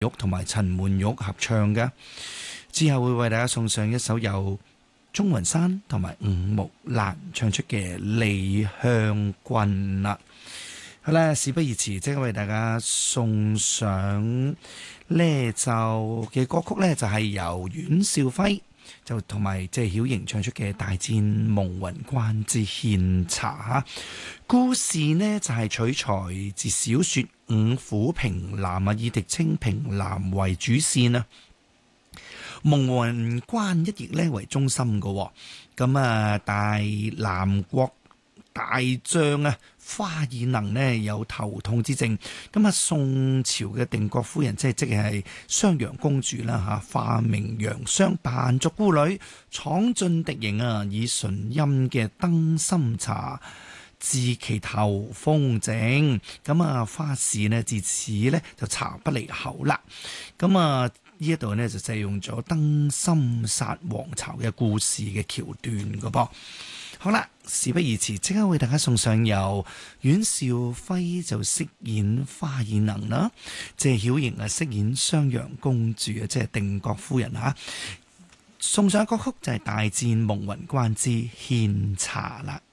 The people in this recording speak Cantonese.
玉同埋陳滿玉合唱嘅。之後會為大家送上一首由鍾雲山同埋吳木蘭唱出嘅《離鄉君》啦。好啦，事不宜遲，即刻為大家送上呢就嘅歌曲呢，就係由阮兆輝就同埋謝曉瑩唱出嘅《大戰夢雲關之獻茶》。故事呢，就係取材自小說《五虎平南》以狄青平南為主線啊。夢雲關一役呢為中心嘅，咁大南國大將花爾能呢有頭痛之症，咁宋朝嘅定國夫人即係襄陽公主啦化名楊襄，扮作孤女闖進敵營以純陰嘅燈芯茶治其頭風症，咁花氏呢自此呢就茶不離口啦，咁呢一度呢就借用咗燈芯殺王朝嘅故事嘅橋段嘅噃。好啦，事不宜遲，即刻為大家送上由阮兆輝就飾演花爾能啦，謝曉瑩飾演襄陽公主即係定國夫人送上歌曲就係《大戰夢雲關之獻茶》啦。